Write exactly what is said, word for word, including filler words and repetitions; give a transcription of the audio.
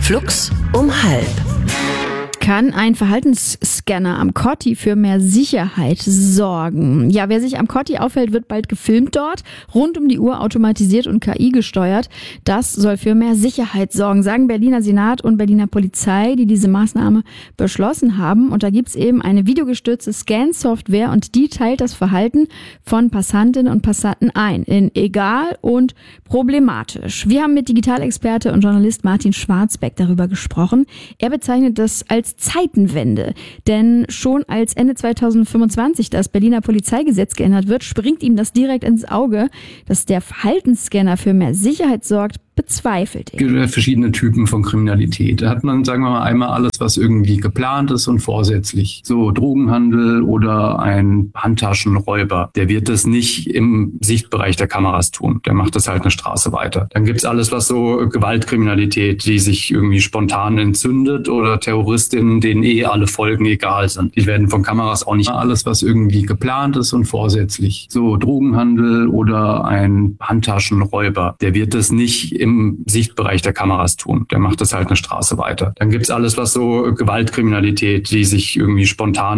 Flux um halb. Kann ein Verhaltensscanner am Kotti für mehr Sicherheit sorgen? Ja, wer sich am Kotti aufhält, wird bald gefilmt dort, rund um die Uhr automatisiert und K I gesteuert. Das soll für mehr Sicherheit sorgen, sagen Berliner Senat und Berliner Polizei, die diese Maßnahme beschlossen haben. Und da gibt's eben eine videogestützte Scan-Software und die teilt das Verhalten von Passantinnen und Passanten ein in egal und problematisch. Wir haben mit Digitalexperte und Journalist Martin Schwarzbeck darüber gesprochen. Er bezeichnet das als Zeitenwende, denn schon als Ende zweitausendfünfundzwanzig das Berliner Polizeigesetz geändert wird, springt ihm das direkt ins Auge, dass der Verhaltensscanner für mehr Sicherheit sorgt, bezweifelt er. Es gibt verschiedene Typen von Kriminalität. Da hat man, sagen wir mal, einmal alles, was irgendwie geplant ist und vorsätzlich. So Drogenhandel oder ein Handtaschenräuber. Der wird das nicht im Sichtbereich der Kameras tun. Der macht das halt eine Straße weiter. Dann gibt's alles, was so Gewaltkriminalität, die sich irgendwie spontan entzündet oder Terroristinnen, denen eh alle Folgen egal sind. Die werden von Kameras auch nicht. Alles, was irgendwie geplant ist und vorsätzlich. So Drogenhandel oder ein Handtaschenräuber. Der wird das nicht im Sichtbereich der Kameras tun. Der macht das halt eine Straße weiter. Dann gibt's alles, was so Gewaltkriminalität, die sich irgendwie spontan